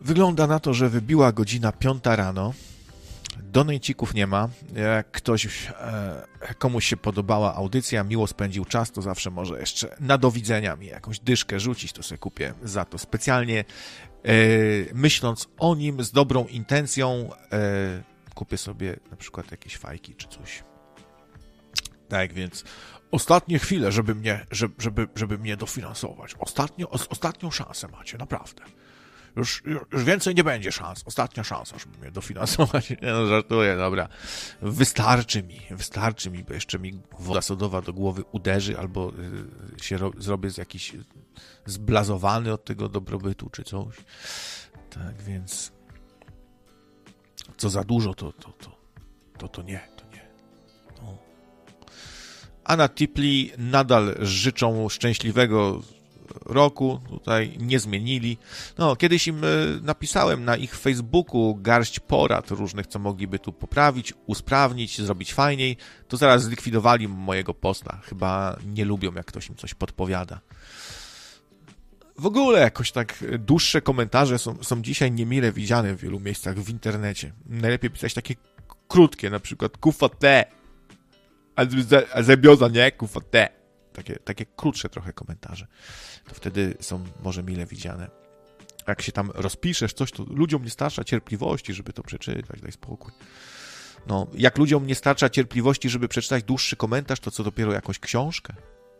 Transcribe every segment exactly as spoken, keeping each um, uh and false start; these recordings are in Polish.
Wygląda na to, że wybiła godzina piąta rano. Donejcików nie ma. Jak ktoś, e, komuś się podobała audycja, miło spędził czas, to zawsze może jeszcze na do widzenia mi jakąś dyszkę rzucić, to sobie kupię za to specjalnie. E, myśląc o nim z dobrą intencją, e, kupię sobie na przykład jakieś fajki czy coś. Tak więc ostatnie chwile, żeby mnie, żeby, żeby, żeby mnie dofinansować. Ostatnio, os, ostatnią szansę macie, naprawdę. Już, już więcej nie będzie szans. Ostatnia szansa, żeby mnie dofinansować. Nie no, żartuję, dobra. Wystarczy mi, wystarczy mi, bo jeszcze mi woda sodowa do głowy uderzy, albo y, się ro, zrobię z jakiś zblazowany od tego dobrobytu, czy coś. Tak więc co za dużo, to to, to, to, to nie, to nie. No. A na Tipli nadal życzą szczęśliwego roku, tutaj nie zmienili. No, kiedyś im napisałem na ich Facebooku garść porad różnych, co mogliby tu poprawić, usprawnić, zrobić fajniej, to zaraz zlikwidowali mojego posta. Chyba nie lubią, jak ktoś im coś podpowiada. W ogóle jakoś tak dłuższe komentarze są, są dzisiaj niemile widziane w wielu miejscach w internecie. Najlepiej pisać takie krótkie, na przykład kufate, a zebioza, nie? Kufate. Takie, takie krótsze trochę komentarze. To wtedy są może mile widziane. A jak się tam rozpiszesz coś, to ludziom nie starcza cierpliwości, żeby to przeczytać, daj spokój. No, jak ludziom nie starcza cierpliwości, żeby przeczytać dłuższy komentarz, to co dopiero jakąś książkę?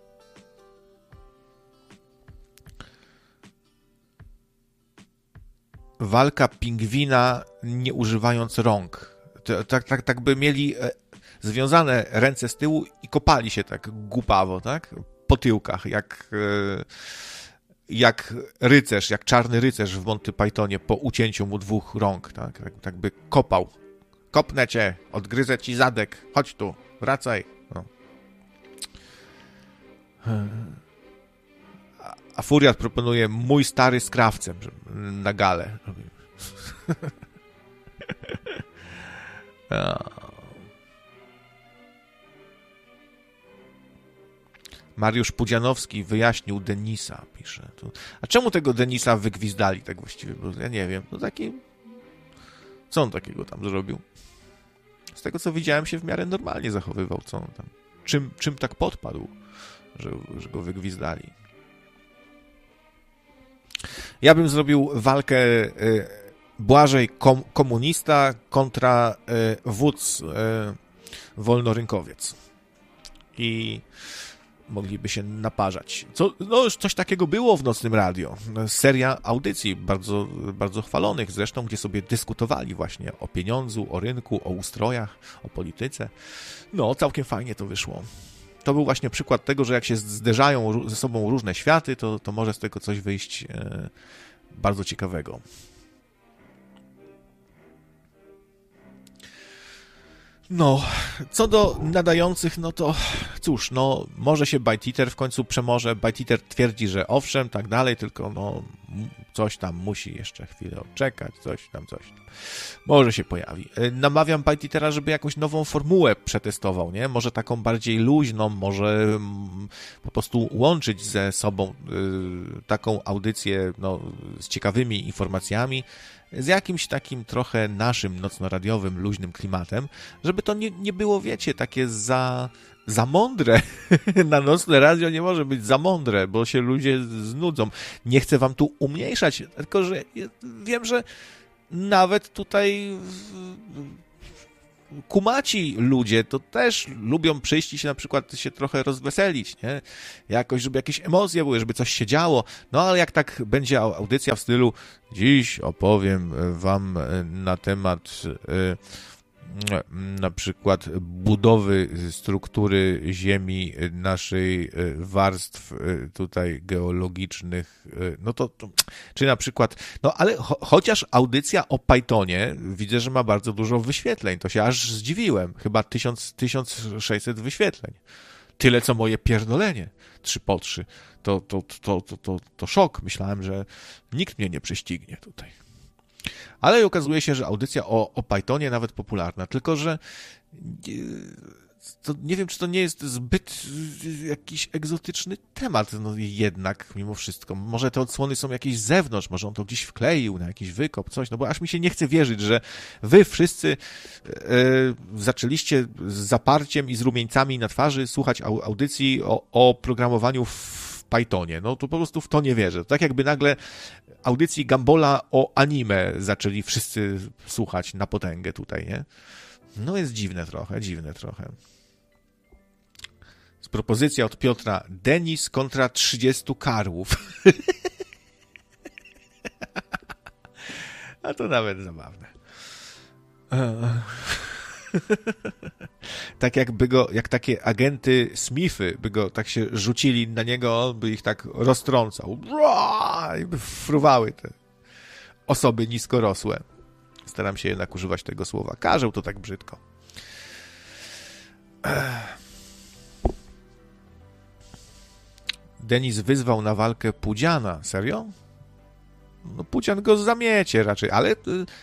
Walka pingwina nie używając rąk. Tak, tak, tak by mieli związane ręce z tyłu i kopali się tak głupawo, tak? Po tyłkach, jak, jak rycerz, jak czarny rycerz w Monty Pythonie po ucięciu mu dwóch rąk, tak? Tak, tak by kopał. Kopnę cię, odgryzę ci zadek, chodź tu, wracaj. No. A, a Furiat proponuje mój stary z krawcem na galę. Mariusz Pudzianowski wyjaśnił Denisa, pisze. A czemu tego Denisa wygwizdali tak właściwie? Bo ja nie wiem. No taki... Co on takiego tam zrobił? Z tego, co widziałem, się w miarę normalnie zachowywał. Co on tam... Czym, czym tak podpadł, że, że go wygwizdali? Ja bym zrobił walkę y, Błażej kom, komunista kontra y, wódz y, wolnorynkowiec. I mogliby się naparzać. Co, no już coś takiego było w Nocnym Radio. Seria audycji bardzo, bardzo chwalonych zresztą, gdzie sobie dyskutowali właśnie o pieniądzu, o rynku, o ustrojach, o polityce. No, całkiem fajnie to wyszło. To był właśnie przykład tego, że jak się zderzają ze sobą różne światy, to, to może z tego coś wyjść e, bardzo ciekawego. No, co do nadających, no to cóż, no może się ByteEater w końcu przemoże. ByteEater twierdzi, że owszem, tak dalej, tylko no coś tam musi jeszcze chwilę odczekać, coś tam, coś tam. Może się pojawi. Namawiam ByteEatera, żeby jakąś nową formułę przetestował, nie? Może taką bardziej luźną, może po prostu łączyć ze sobą y, taką audycję no, z ciekawymi informacjami, z jakimś takim trochę naszym nocnoradiowym, luźnym klimatem, żeby to nie, nie było, wiecie, takie za, za mądre. Na Nocne Radio nie może być za mądre, bo się ludzie znudzą. Nie chcę wam tu umniejszać, tylko że wiem, że nawet tutaj kumaci ludzie to też lubią przyjść i się na przykład się trochę rozweselić, nie? Jakoś, żeby jakieś emocje były, żeby coś się działo. No ale jak tak będzie audycja w stylu dziś opowiem wam na temat na przykład budowy struktury Ziemi, naszej warstw tutaj geologicznych, no to, to czy na przykład, no ale cho, chociaż audycja o Pythonie widzę, że ma bardzo dużo wyświetleń, to się aż zdziwiłem, chyba tysiąc, tysiąc sześćset wyświetleń. Tyle, co moje pierdolenie, trzy po trzy, to, to, to, to, to, to szok, myślałem, że nikt mnie nie prześcignie tutaj. Ale okazuje się, że audycja o, o Pythonie nawet popularna, tylko że to nie wiem, czy to nie jest zbyt jakiś egzotyczny temat, no jednak mimo wszystko. Może te odsłony są jakieś z zewnątrz, może on to gdzieś wkleił na jakiś wykop, coś, no bo aż mi się nie chce wierzyć, że wy wszyscy e, zaczęliście z zaparciem i z rumieńcami na twarzy słuchać au, audycji o, o programowaniu w Pythonie. No to po prostu w to nie wierzę. To tak jakby nagle audycji Gambola o anime zaczęli wszyscy słuchać na potęgę tutaj, nie? No jest dziwne trochę, dziwne trochę. Z propozycja od Piotra: Denis kontra trzydziestu karłów. A to nawet zabawne. Tak jakby go, jak takie agenty Smithy, by go tak się rzucili na niego, by ich tak roztrącał. I by fruwały te osoby niskorosłe. Staram się jednak używać tego słowa. Karzeł to tak brzydko. Denis wyzwał na walkę Pudziana. Serio? No Pudzian go zamiecie raczej, ale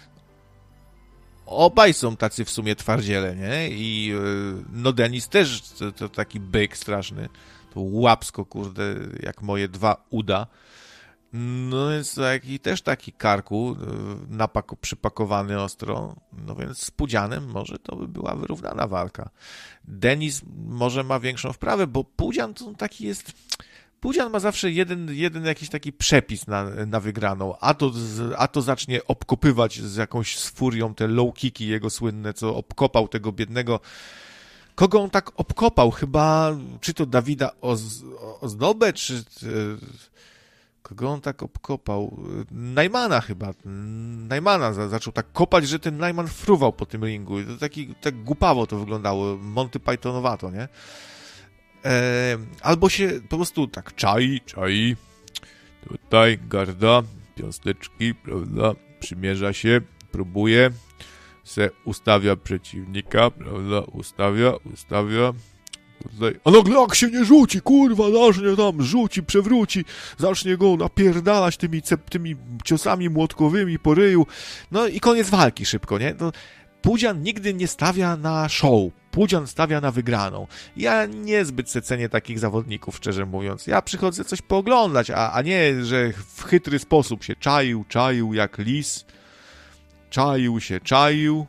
obaj są tacy w sumie twardziele, nie? I no Denis też to, to taki byk straszny. To łapsko, kurde, jak moje dwa uda. No więc taki, też taki karku, napak, przypakowany ostro, no więc z Pudzianem może to by była wyrównana walka. Denis może ma większą wprawę, bo Pudzian to taki jest... Pudzian ma zawsze jeden, jeden jakiś taki przepis na, na wygraną, a to, a to zacznie obkopywać z jakąś z furią te low kicki jego słynne, co obkopał tego biednego... Kogo on tak obkopał? Chyba, czy to Dawida Oz, Ozdobę, czy... Kogo on tak obkopał? Najmana chyba. Najmana zaczął tak kopać, że ten Najman fruwał po tym ringu. To taki, tak głupawo to wyglądało. Monty Pythonowato, nie? E, albo się po prostu tak czai, czai. Tutaj garda, piąsteczki, prawda? Przymierza się, próbuje. Se ustawia przeciwnika, prawda? Ustawia, ustawia. Tutaj. A nagle jak się nie rzuci, kurwa, zacznie tam, rzuci, przewróci, zacznie go napierdalać tymi, tymi ciosami młotkowymi po ryju, no i koniec walki szybko, nie? No, Pudzian nigdy nie stawia na show, Pudzian stawia na wygraną. Ja niezbyt se cenię takich zawodników, szczerze mówiąc. Ja przychodzę coś pooglądać, a, a nie, że w chytry sposób się czaił, czaił jak lis, czaił się, czaił,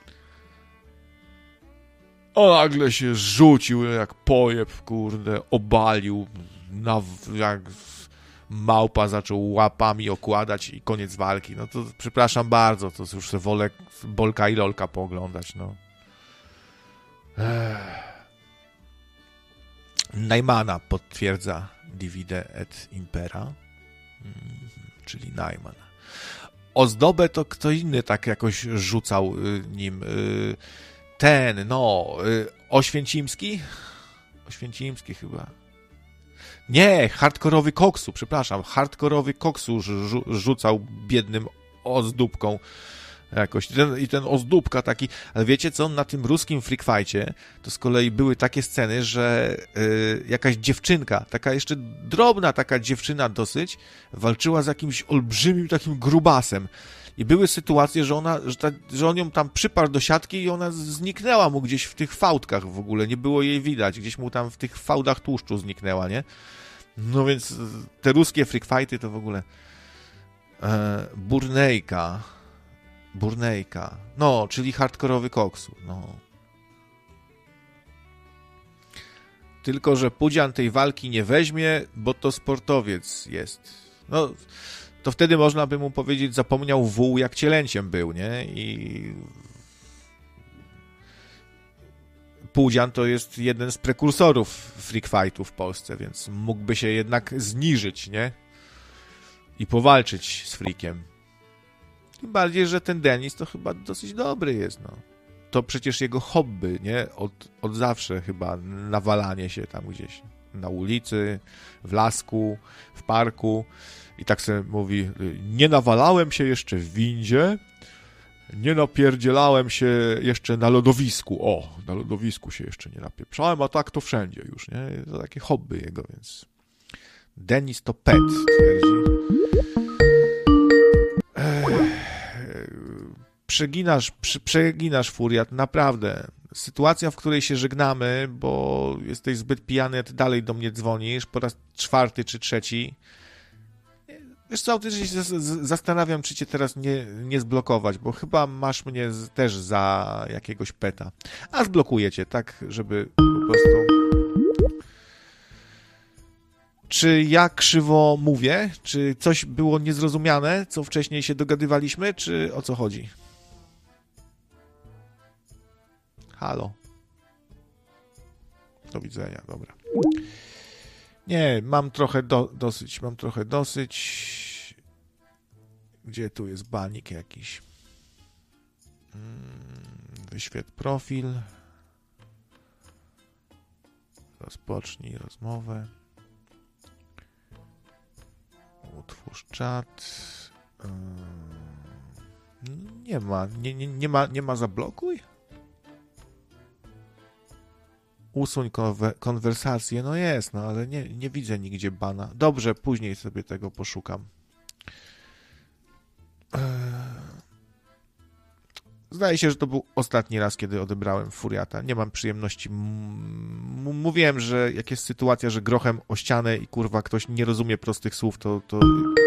o, nagle się rzucił jak pojeb, kurde, obalił, na, jak małpa zaczął łapami okładać i koniec walki. No to przepraszam bardzo, to już sobie wolę Bolka i Lolka pooglądać, no. Ech. Najmana potwierdza Divide et Impera, hmm, czyli Najman. Ozdobę to kto inny tak jakoś rzucał y, nim... Y, Ten, no, y, Oświęcimski? Oświęcimski chyba. Nie, hardkorowy koksu, przepraszam, hardkorowy koksu rzu- rzucał biednym ozdóbką jakoś. Ten, I ten ozdóbka taki, ale wiecie co, na tym ruskim freakfightie to z kolei były takie sceny, że y, jakaś dziewczynka, taka jeszcze drobna taka dziewczyna dosyć, walczyła z jakimś olbrzymim takim grubasem. I były sytuacje, że ona, że, ta, że on ją tam przyparł do siatki i ona zniknęła mu gdzieś w tych fałdkach w ogóle, nie było jej widać, gdzieś mu tam w tych fałdach tłuszczu zniknęła, nie? No więc te ruskie freakfighty to w ogóle... E, Burnejka. Burnejka. No, czyli hardkorowy koksu, no. Tylko że Pudzian tej walki nie weźmie, bo to sportowiec jest. No... to wtedy można by mu powiedzieć, zapomniał wół, jak cielęciem był, nie? I Pudzian to jest jeden z prekursorów freak fightu w Polsce, więc mógłby się jednak zniżyć, nie? I powalczyć z freakiem. Tym bardziej, że ten Denis to chyba dosyć dobry jest, no. To przecież jego hobby, nie? Od, od zawsze chyba nawalanie się tam gdzieś na ulicy, w lasku, w parku. I tak sobie mówi, nie nawalałem się jeszcze w windzie, nie napierdzielałem się jeszcze na lodowisku. O, na lodowisku się jeszcze nie napieprzałem, a tak to wszędzie już, nie? To takie hobby jego, więc... Denis to pet, twierdzi. Ech, przeginasz, prze, przeginasz, Furiat, naprawdę. sytuacja, w której się żegnamy, bo jesteś zbyt pijany, a ty dalej do mnie dzwonisz po raz czwarty czy trzeci. Wiesz co, autentycznie się zastanawiam, czy cię teraz nie, nie zblokować, bo chyba masz mnie z, też za jakiegoś peta. A zblokuję cię, tak, żeby po prostu... Czy ja krzywo mówię? Czy coś było niezrozumiane, co wcześniej się dogadywaliśmy, czy o co chodzi? Halo. Do widzenia, dobra. Nie, mam trochę do, dosyć, mam trochę dosyć. Gdzie tu jest banik jakiś? Wyświetl profil. Rozpocznij rozmowę. Utwórz czat. Nie ma, nie, nie, nie ma, nie ma zablokuj? Usuń konwersację, no jest, no ale nie, nie widzę nigdzie bana. Dobrze, później sobie tego poszukam. Zdaje się, że to był ostatni raz, kiedy odebrałem Furiata. Nie mam przyjemności. M- mówiłem, że jak jest sytuacja, że grochem o ścianę i kurwa ktoś nie rozumie prostych słów, to... to...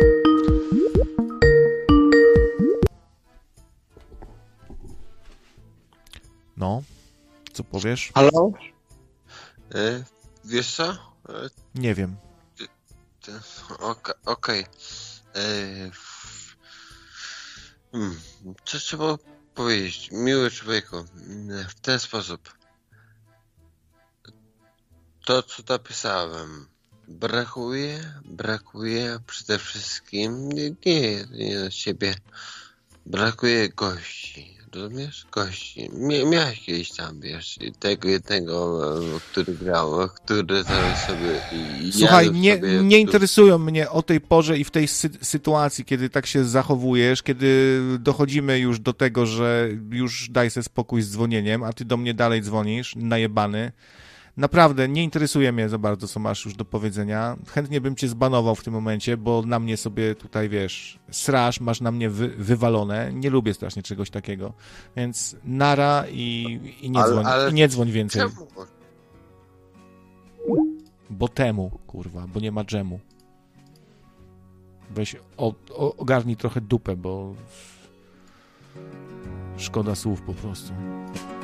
No, co powiesz? Halo? E, wiesz co? E, nie wiem. Okej. Okay. E, hmm, co trzeba powiedzieć? Miły człowieku, w ten sposób. To, co napisałem, brakuje, brakuje przede wszystkim, nie, nie, nie na ciebie, brakuje gości. Rozumiesz? Gości. Mia- miałeś kiedyś tam, wiesz, tego jednego, który grał, który tam sobie... I Słuchaj, nie, sobie nie interesują mnie o tej porze i w tej sy- sytuacji, kiedy tak się zachowujesz, kiedy dochodzimy już do tego, że już daj sobie spokój z dzwonieniem, a ty do mnie dalej dzwonisz, najebany. Naprawdę, nie interesuje mnie za bardzo, co masz już do powiedzenia. Chętnie bym cię zbanował w tym momencie, bo na mnie sobie tutaj, wiesz, srasz, masz na mnie wy, wywalone. Nie lubię strasznie czegoś takiego. Więc nara i, i, nie, ale, dzwoń, ale i nie dzwoń więcej. Czemu? Bo temu, kurwa, bo nie ma dżemu. Weź o, o, ogarnij trochę dupę, bo szkoda słów po prostu.